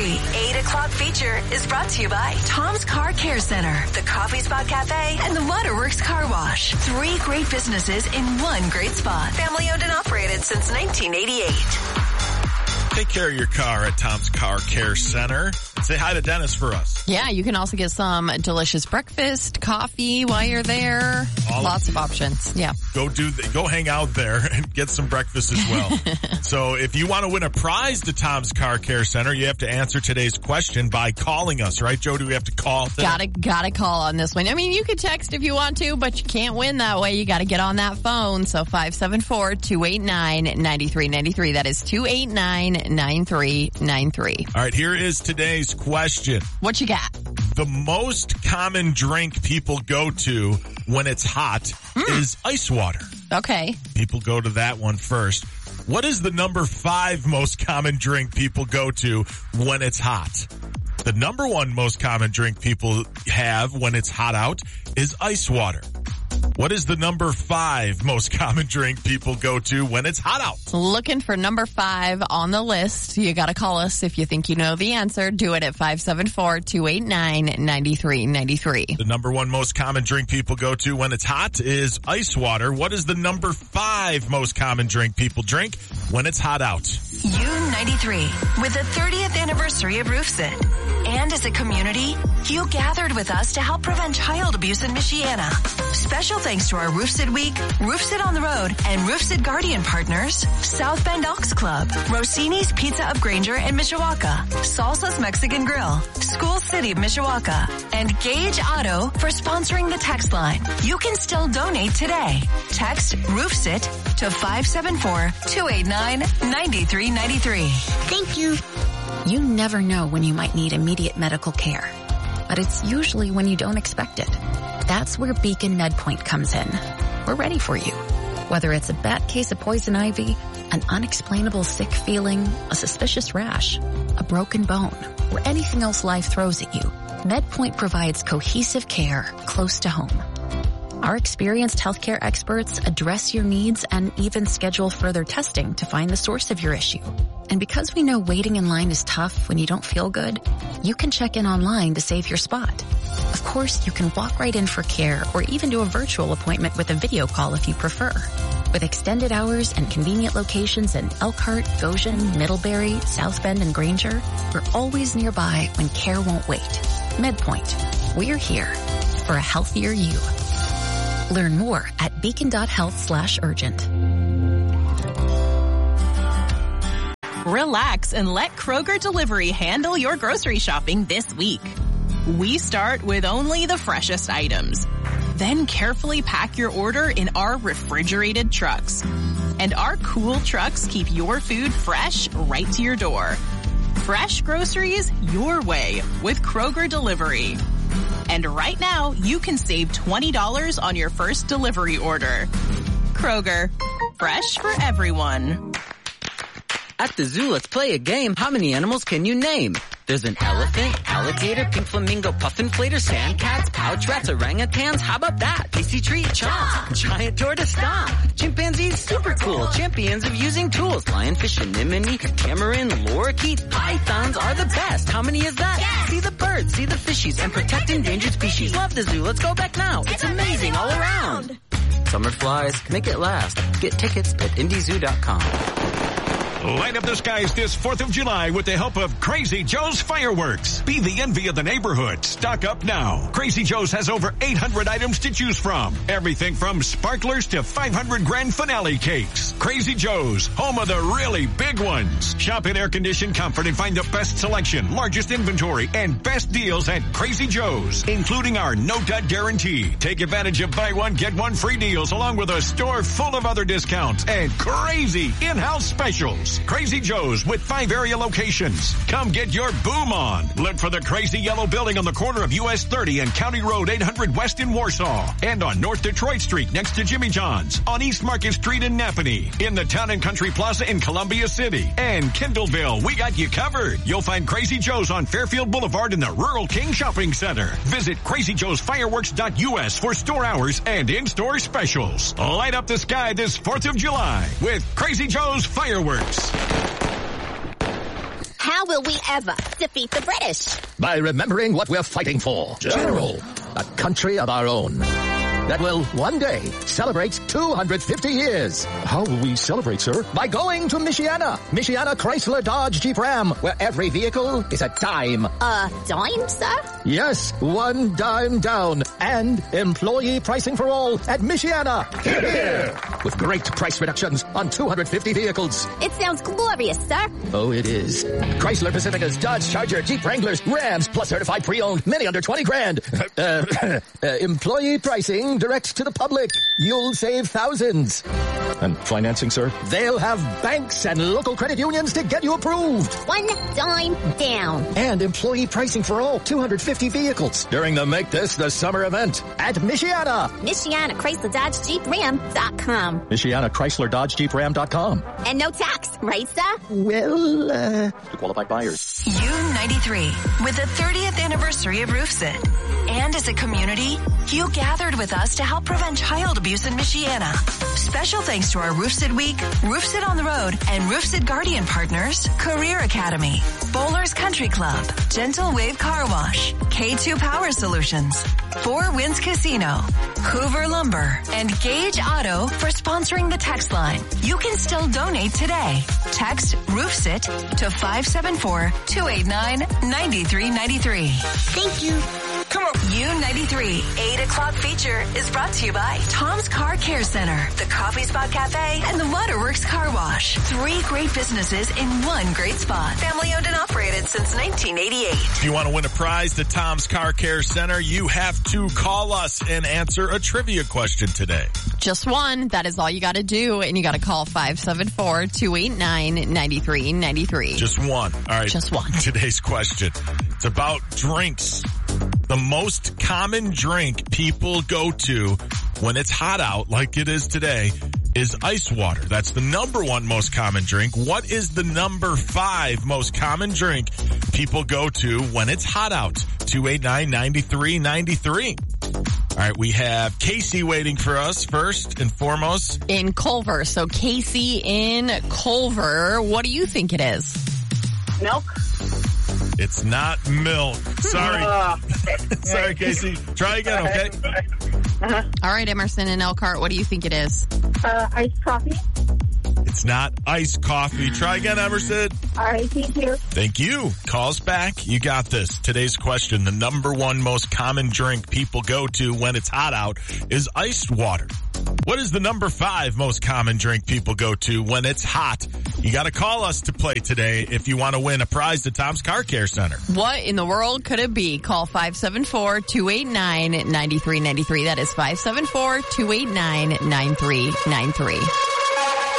8 o'clock feature is brought to you by Tom's Car Care Center, the Coffee Spot Cafe, and the Waterworks Car Wash. 3 great businesses in one great spot. Family owned and operated since 1988. Take care of your car at Tom's Car Care Center. Say hi to Dennis for us. Yeah, you can also get some delicious breakfast, coffee while you're there. Lots of options. Yeah. Go hang out there and get some breakfast as well. So if you want to win a prize to Tom's Car Care Center, you have to answer today's question by calling us, right, Joe? Do we have to call today? Gotta call on this one. I mean, you could text if you want to, but you can't win that way. You gotta get on that phone. So 574-289-9393. That is 289-9393. All right, here is today's question. What you got? The most common drink people go to when it's hot is ice water. Okay. People go to that one first. What is the number 5 most common drink people go to when it's hot? The number 1 most common drink people have when it's hot out is ice water. What is the number 5 most common drink people go to when it's hot out? Looking for number 5 on the list. You got to call us if you think you know the answer. Do it at 574-289-9393. The number 1 most common drink people go to when it's hot is ice water. What is the number 5 most common drink people drink when it's hot out? U93, with the 30th anniversary of Roofsit. And as a community, you gathered with us to help prevent child abuse in Michiana. Special thanks to our Roofsit Week, Roofsit on the Road, and Roofsit Guardian partners, South Bend Ox Club, Rossini's Pizza of Granger in Mishawaka, Salsa's Mexican Grill, School City of Mishawaka, and Gage Auto for sponsoring the text line. You can still donate today. Text Roofsit to 574-289-9393. Thank you. You never know when you might need immediate medical care, but it's usually when you don't expect it. That's where Beacon MedPoint comes in. We're ready for you. Whether it's a bad case of poison ivy, an unexplainable sick feeling, a suspicious rash, a broken bone, or anything else life throws at you, MedPoint provides cohesive care close to home. Our experienced healthcare experts address your needs and even schedule further testing to find the source of your issue. And because we know waiting in line is tough when you don't feel good, you can check in online to save your spot. Of course, you can walk right in for care or even do a virtual appointment with a video call if you prefer. With extended hours and convenient locations in Elkhart, Goshen, Middlebury, South Bend, and Granger, we're always nearby when care won't wait. MedPoint. We're here for a healthier you. Learn more at beacon.health/urgent. Relax and let Kroger Delivery handle your grocery shopping this week. We start with only the freshest items. Then carefully pack your order in our refrigerated trucks. And our cool trucks keep your food fresh right to your door. Fresh groceries your way with Kroger Delivery. And right now, you can save $20 on your first delivery order. Kroger, fresh for everyone. At the zoo, let's play a game. How many animals can you name? There's an elephant, alligator, pink flamingo, puff inflator, sand cats, pouch rats, orangutans. How about that? Tasty treat, chomp. Giant tortoise, stomp. Chimpanzees, super cool. Champions of using tools. Lionfish, anemone, tamarin, lorikeet. Pythons are the best. How many is that? Yes. See the birds, see the fishies, and protect endangered species. Love the zoo. Let's go back now. It's amazing all around. Summer flies. Make it last. Get tickets at IndyZoo.com. Light up the skies this 4th of July with the help of Crazy Joe's Fireworks. Be the envy of the neighborhood. Stock up now. Crazy Joe's has over 800 items to choose from. Everything from sparklers to 500 grand finale cakes. Crazy Joe's, home of the really big ones. Shop in air-conditioned comfort and find the best selection, largest inventory, and best deals at Crazy Joe's, including our no-dud guarantee. Take advantage of buy one, get one free deals along with a store full of other discounts and crazy in-house specials. Crazy Joe's with 5 area locations. Come get your boom on. Look for the crazy yellow building on the corner of US 30 and County Road 800 West in Warsaw. And on North Detroit Street next to Jimmy John's. On East Market Street in Napanee. In the Town and Country Plaza in Columbia City. And Kindleville, we got you covered. You'll find Crazy Joe's on Fairfield Boulevard in the Rural King Shopping Center. Visit crazyjoesfireworks.us for store hours and in-store specials. Light up the sky this 4th of July with Crazy Joe's Fireworks. How will we ever defeat the British? By remembering what we're fighting for. General, a country of our own that will one day celebrate 250 years. How will we celebrate, sir? By going to Michiana. Michiana Chrysler Dodge Jeep Ram, where every vehicle is a dime. A dime, sir? Yes, one dime down. And employee pricing for all at Michiana. Here. With great price reductions on 250 vehicles. It sounds glorious, sir. Oh, it is. Chrysler Pacificas, Dodge Charger, Jeep Wranglers, Rams, plus certified pre-owned, many under 20 grand. Employee pricing direct to the public. You'll save thousands. And financing, sir? They'll have banks and local credit unions to get you approved. One dime down. And employee pricing for all 250 vehicles during the Make This the Summer event at Michiana. Michiana Chrysler Dodge Jeep Ram.com. Michiana Chrysler Dodge Jeep Ram.com. And no tax, right, sir? Well, to qualified buyers. U93 with the 30th anniversary of Roofsit. And as a community, you gathered with us to help prevent child abuse in Michiana. Special thanks to our Roofsit Week, Roofsit on the Road, and Roofsit Guardian partners, Career Academy, Bowlers Country Club, Gentle Wave Car Wash, K2 Power Solutions, Four Winds Casino, Hoover Lumber, and Gage Auto for sponsoring the text line. You can still donate today. Text Roofsit to 574-289-9393. Thank you. Come on. U93 8 o'clock feature is brought to you by Tom's Car Care Center, the Coffee Spot Cafe, and the Waterworks Car Wash. 3 great businesses in one great spot. Family owned and operated since 1988. If you want to win a prize to Tom's Car Care Center, you have to call us and answer a trivia question today. Just one. That is all you got to do. And you got to call 574-289-9393. Just one. All right. Just one. Today's question. It's about drinks. The most common drink people go to when it's hot out, like it is today, is ice water. That's the number 1 most common drink. What is the number 5 most common drink people go to when it's hot out? 289-9393. All right, we have Casey waiting for us first and foremost. In Culver. So Casey in Culver, what do you think it is? Milk. It's not milk. Sorry. Sorry, Casey. Try again, okay? All right, Emerson and Elkhart, what do you think it is? Iced coffee. It's not iced coffee. Try again, Emerson. All right, thank you. Thank you. Calls back. You got this. Today's question, the number 1 most common drink people go to when it's hot out is iced water. What is the number 5 most common drink people go to when it's hot? You got to call us to play today if you want to win a prize to Tom's Car Care Center. What in the world could it be? Call 574-289-9393. That is 574-289-9393.